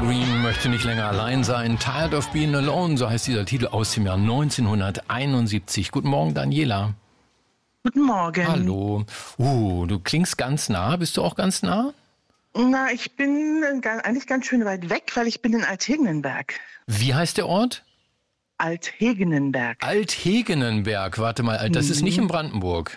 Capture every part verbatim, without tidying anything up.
Green möchte nicht länger allein sein. Tired of Being Alone, so heißt dieser Titel aus dem Jahr neunzehnhunderteinundsiebzig. Guten Morgen, Daniela. Guten Morgen. Hallo. Uh, du klingst ganz nah. Bist du auch ganz nah? Na, ich bin eigentlich ganz schön weit weg, weil ich bin in Althegenenberg. Wie heißt der Ort? Althegenenberg. Althegenenberg. Warte mal, das ist nicht in Brandenburg.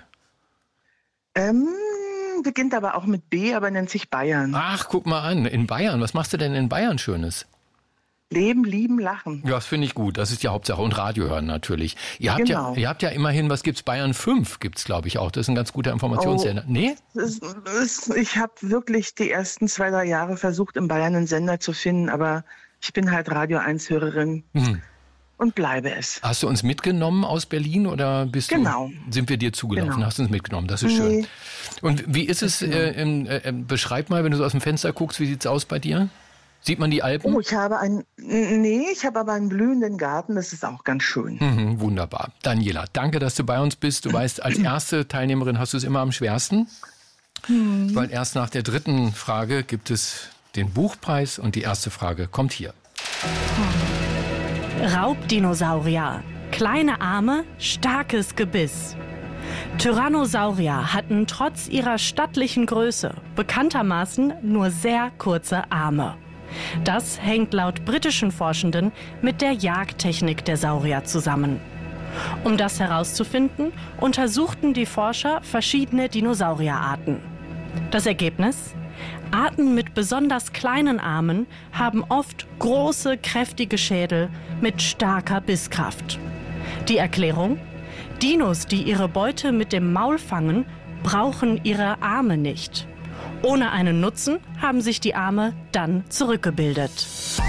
Ähm, beginnt aber auch mit B, aber nennt sich Bayern. Ach, guck mal an. In Bayern. Was machst du denn in Bayern Schönes? Leben, lieben, lachen. Ja, das finde ich gut. Das ist die Hauptsache. Und Radio hören natürlich. Ihr habt, genau. ja, ihr habt ja immerhin, was gibt's? Bayern fünf gibt's, glaube ich, auch. Das ist ein ganz guter Informationssender. Oh, nee? Es, es, ich habe wirklich die ersten zwei, drei Jahre versucht, in Bayern einen Sender zu finden, aber ich bin halt Radio eins Hörerin. Hm. Und bleibe es. Hast du uns mitgenommen aus Berlin oder bist genau. du, sind wir dir zugelaufen? Genau. Hast du uns mitgenommen? Das ist schön. Nee. Und wie ist es, äh, äh, beschreib mal, wenn du so aus dem Fenster guckst, wie sieht's aus bei dir? Sieht man die Alpen? Oh, ich habe einen, nee, ich habe aber einen blühenden Garten, das ist auch ganz schön. Mhm, wunderbar. Daniela, danke, dass du bei uns bist. Du weißt, als erste Teilnehmerin hast du es immer am schwersten, hm. weil erst nach der dritten Frage gibt es den Buchpreis und die erste Frage kommt hier. Hm. Raubdinosaurier. Kleine Arme, starkes Gebiss. Tyrannosaurier hatten trotz ihrer stattlichen Größe bekanntermaßen nur sehr kurze Arme. Das hängt laut britischen Forschenden mit der Jagdtechnik der Saurier zusammen. Um das herauszufinden, untersuchten die Forscher verschiedene Dinosaurierarten. Das Ergebnis? Arten mit besonders kleinen Armen haben oft große, kräftige Schädel mit starker Bisskraft. Die Erklärung? Dinos, die ihre Beute mit dem Maul fangen, brauchen ihre Arme nicht. Ohne einen Nutzen haben sich die Arme dann zurückgebildet.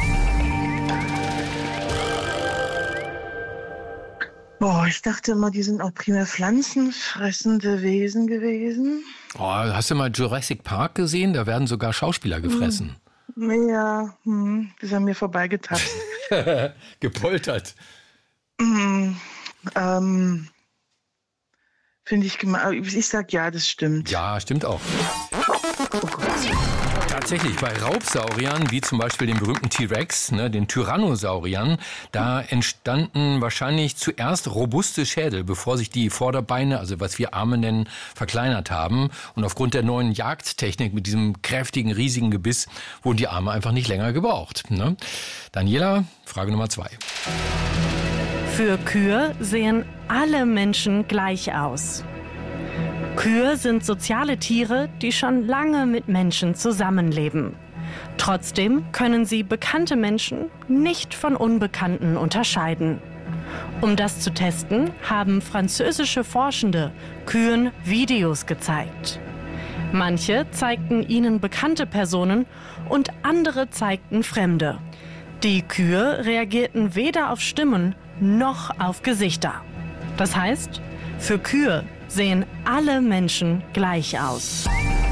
Boah, ich dachte immer, die sind auch primär pflanzenfressende Wesen gewesen. Oh, hast du mal Jurassic Park gesehen? Da werden sogar Schauspieler gefressen. Hm. Ja, hm, die sind an mir vorbeigetapst. Gepoltert. Hm, ähm, finde ich gemein. Ich sag ja, das stimmt. Ja, stimmt auch. Oh Gott. Tatsächlich, bei Raubsauriern, wie zum Beispiel dem berühmten T-Rex, ne, den Tyrannosauriern, da entstanden wahrscheinlich zuerst robuste Schädel, bevor sich die Vorderbeine, also was wir Arme nennen, verkleinert haben. Und aufgrund der neuen Jagdtechnik mit diesem kräftigen, riesigen Gebiss wurden die Arme einfach nicht länger gebraucht. Ne? Daniela, Frage Nummer zwei. Für Kühe sehen alle Menschen gleich aus. Kühe sind soziale Tiere, die schon lange mit Menschen zusammenleben. Trotzdem können sie bekannte Menschen nicht von Unbekannten unterscheiden. Um das zu testen, haben französische Forschende Kühen Videos gezeigt. Manche zeigten ihnen bekannte Personen und andere zeigten Fremde. Die Kühe reagierten weder auf Stimmen noch auf Gesichter. Das heißt, für Kühe sehen alle Menschen gleich aus.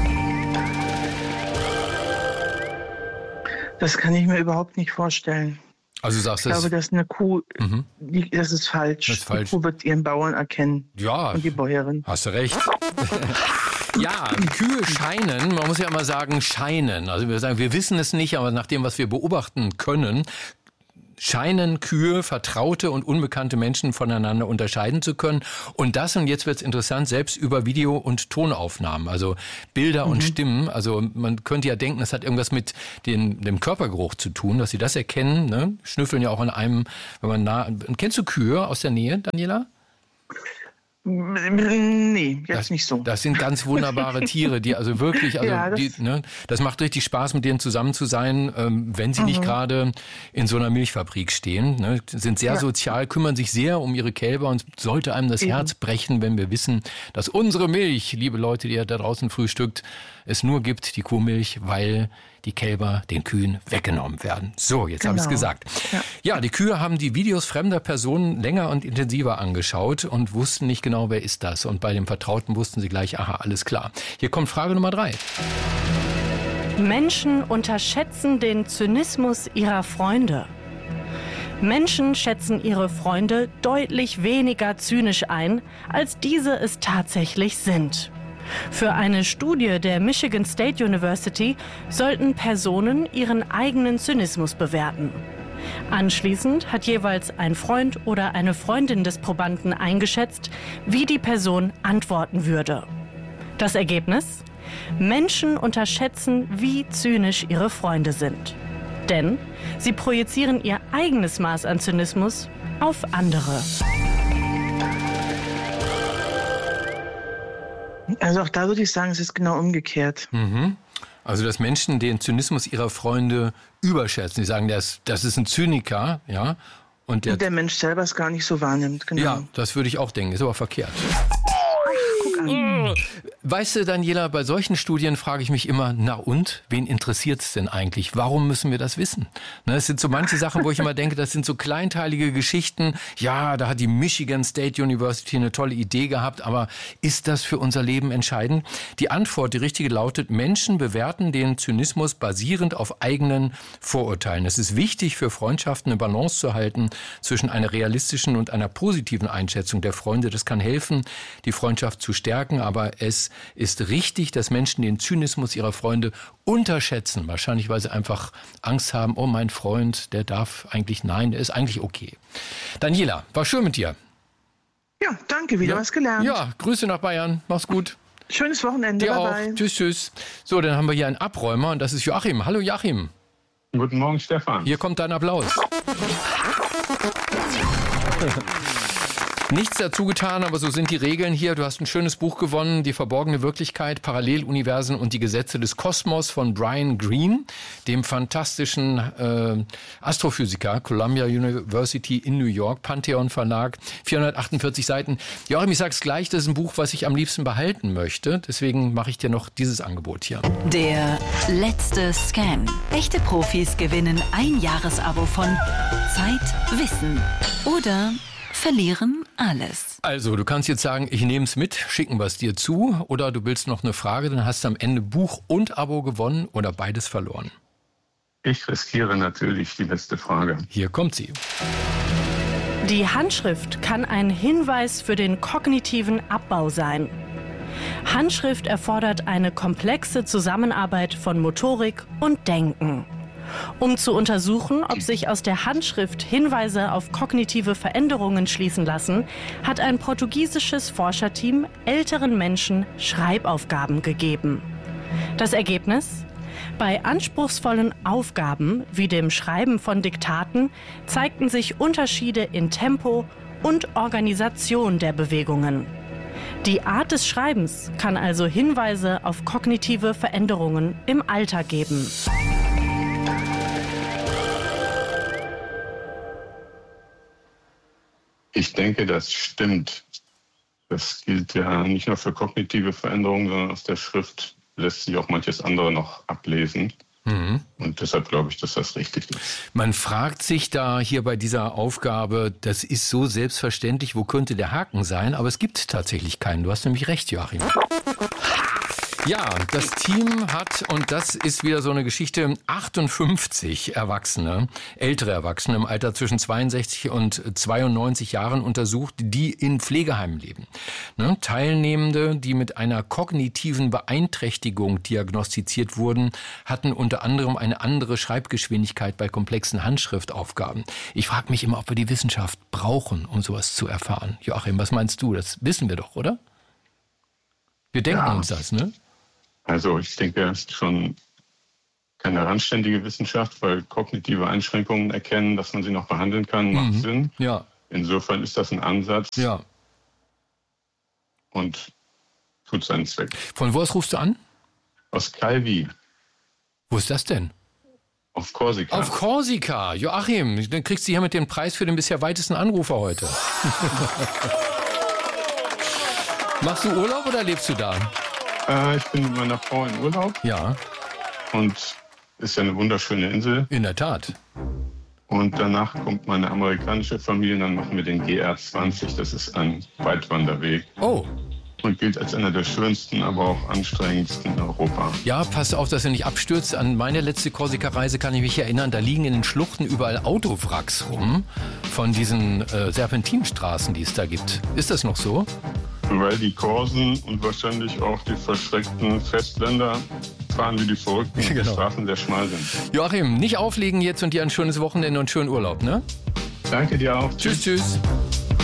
Das kann ich mir überhaupt nicht vorstellen. Also du sagst ich glaube, dass eine Kuh, mhm. die, das ist falsch. Das ist falsch. Die Kuh wird ihren Bauern erkennen. Ja. Und die Bäuerin. Hast du recht. Ja, Kühe scheinen, man muss ja immer sagen, scheinen. Also wir sagen, wir wissen es nicht, aber nach dem, was wir beobachten können, scheinen Kühe vertraute und unbekannte Menschen voneinander unterscheiden zu können. Und das, und jetzt wird es interessant, selbst über Video- und Tonaufnahmen, also Bilder mhm. und Stimmen. Also man könnte ja denken, es hat irgendwas mit den, dem Körpergeruch zu tun, dass sie das erkennen. Ne? Schnüffeln ja auch an einem, wenn man nah... Kennst du Kühe aus der Nähe, Daniela? Nee, jetzt das, nicht so. Das sind ganz wunderbare Tiere, die also wirklich, also ja, das, die, ne, das macht richtig Spaß, mit denen zusammen zu sein, ähm, wenn sie mhm. nicht gerade in so einer Milchfabrik stehen. Ne, sind sehr ja. sozial, kümmern sich sehr um ihre Kälber und sollte einem das Eben. Herz brechen, wenn wir wissen, dass unsere Milch, liebe Leute, die ihr da draußen frühstückt, es nur gibt, die Kuhmilch, weil die Kälber den Kühen weggenommen werden. So, jetzt genau. habe ich es gesagt. Ja. ja, die Kühe haben die Videos fremder Personen länger und intensiver angeschaut und wussten nicht genau, wer ist das. Und bei dem Vertrauten wussten sie gleich, aha, alles klar. Hier kommt Frage Nummer drei. Menschen unterschätzen den Zynismus ihrer Freunde. Menschen schätzen ihre Freunde deutlich weniger zynisch ein, als diese es tatsächlich sind. Für eine Studie der Michigan State University sollten Personen ihren eigenen Zynismus bewerten. Anschließend hat jeweils ein Freund oder eine Freundin des Probanden eingeschätzt, wie die Person antworten würde. Das Ergebnis? Menschen unterschätzen, wie zynisch ihre Freunde sind. Denn sie projizieren ihr eigenes Maß an Zynismus auf andere. Also auch da würde ich sagen, es ist genau umgekehrt. Mhm. Also dass Menschen den Zynismus ihrer Freunde überschätzen. Die sagen, das, das ist ein Zyniker, ja. Und der, Und der Mensch selber es gar nicht so wahrnimmt, genau. Ja, das würde ich auch denken, ist aber verkehrt. Guck an. Weißt du, Daniela, bei solchen Studien frage ich mich immer, na und, wen interessiert es denn eigentlich? Warum müssen wir das wissen? Ne, es sind so manche Sachen, wo ich immer denke, das sind so kleinteilige Geschichten. Ja, da hat die Michigan State University eine tolle Idee gehabt, aber ist das für unser Leben entscheidend? Die Antwort, die richtige, lautet, Menschen bewerten den Zynismus basierend auf eigenen Vorurteilen. Es ist wichtig für Freundschaften eine Balance zu halten zwischen einer realistischen und einer positiven Einschätzung der Freunde. Das kann helfen, die Freundschaft zu stärken, aber es ist richtig, dass Menschen den Zynismus ihrer Freunde unterschätzen. Wahrscheinlich, weil sie einfach Angst haben, oh, mein Freund, der darf eigentlich, nein, der ist eigentlich okay. Daniela, war schön mit dir. Ja, danke, wieder ja. was gelernt. Ja, Grüße nach Bayern, mach's gut. Schönes Wochenende, Dir bye auch. bye. Tschüss, tschüss. So, dann haben wir hier einen Abräumer und das ist Joachim. Hallo Joachim. Guten Morgen, Stefan. Hier kommt dein Applaus. Nichts dazu getan, aber so sind die Regeln hier. Du hast ein schönes Buch gewonnen, Die verborgene Wirklichkeit, Paralleluniversen und die Gesetze des Kosmos von Brian Greene, dem fantastischen äh, Astrophysiker, Columbia University in New York, Pantheon Verlag, vierhundertachtundvierzig Seiten. Joachim, ich sag's gleich, das ist ein Buch, was ich am liebsten behalten möchte. Deswegen mache ich dir noch dieses Angebot hier. Der letzte Scan. Echte Profis gewinnen ein Jahresabo von Zeit, Wissen oder verlieren alles. Also, du kannst jetzt sagen, ich nehme es mit, schicken wir es dir zu, oder du willst noch eine Frage, dann hast du am Ende Buch und Abo gewonnen oder beides verloren. Ich riskiere natürlich die letzte Frage. Hier kommt sie. Die Handschrift kann ein Hinweis für den kognitiven Abbau sein. Handschrift erfordert eine komplexe Zusammenarbeit von Motorik und Denken. Um zu untersuchen, ob sich aus der Handschrift Hinweise auf kognitive Veränderungen schließen lassen, hat ein portugiesisches Forscherteam älteren Menschen Schreibaufgaben gegeben. Das Ergebnis? Bei anspruchsvollen Aufgaben wie dem Schreiben von Diktaten zeigten sich Unterschiede in Tempo und Organisation der Bewegungen. Die Art des Schreibens kann also Hinweise auf kognitive Veränderungen im Alter geben. Ich denke, das stimmt. Das gilt ja nicht nur für kognitive Veränderungen, sondern aus der Schrift lässt sich auch manches andere noch ablesen. Mhm. Und deshalb glaube ich, dass das richtig ist. Man fragt sich da hier bei dieser Aufgabe, das ist so selbstverständlich, wo könnte der Haken sein? Aber es gibt tatsächlich keinen. Du hast nämlich recht, Joachim. Ja, das Team hat, und das ist wieder so eine Geschichte, achtundfünfzig Erwachsene, ältere Erwachsene im Alter zwischen zweiundsechzig und zweiundneunzig Jahren untersucht, die in Pflegeheimen leben. Ne? Teilnehmende, die mit einer kognitiven Beeinträchtigung diagnostiziert wurden, hatten unter anderem eine andere Schreibgeschwindigkeit bei komplexen Handschriftaufgaben. Ich frage mich immer, ob wir die Wissenschaft brauchen, um sowas zu erfahren. Joachim, was meinst du? Das wissen wir doch, oder? Wir denken ja. uns das, ne? Also ich denke, es ist schon keine randständige Wissenschaft, weil kognitive Einschränkungen erkennen, dass man sie noch behandeln kann, macht mhm. Sinn. Ja. Insofern ist das ein Ansatz ja. und tut seinen Zweck. Von wo aus rufst du an? Aus Calvi. Wo ist das denn? Auf Korsika. Auf Korsika. Joachim, dann kriegst du hier mit dem Preis für den bisher weitesten Anrufer heute. Machst du Urlaub oder lebst du da? Äh, ich bin mit meiner Frau in Urlaub. Ja. Und ist ja eine wunderschöne Insel. In der Tat. Und danach kommt meine amerikanische Familie und dann machen wir den G R zwanzig. Das ist ein Weitwanderweg. Oh. Und gilt als einer der schönsten, aber auch anstrengendsten in Europa. Ja, pass auf, dass er nicht abstürzt. An meine letzte Korsika-Reise kann ich mich erinnern, da liegen in den Schluchten überall Autowracks rum von diesen äh, Serpentinstraßen, die es da gibt. Ist das noch so? Weil die Korsen und wahrscheinlich auch die verschreckten Festländer fahren wie die Verrückten, genau. Die Straßen sehr schmal sind. Joachim, nicht auflegen jetzt und dir ein schönes Wochenende und schönen Urlaub, ne? Danke dir auch. Tschüss, tschüss.